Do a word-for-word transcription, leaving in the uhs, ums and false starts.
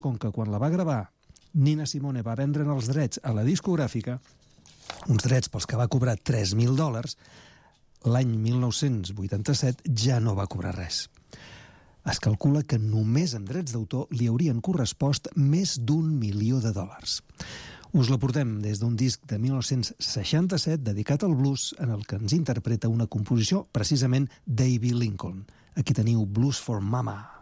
com que quan la va gravar Nina Simone va vendre els drets a la discogràfica, uns drets pels que va cobrar tres mil dòlars, l'any mil nou-cents vuitanta-set ja no va cobrar res. Es calcula que només amb drets d'autor li haurien correspost més d'un milió de dòlars. Us la portem des d'un disc de mil nou-cents seixanta-set dedicat al blues, en el que ens interpreta una composició precisament d'Abbey Lincoln. Aquí teniu Blues for Mama.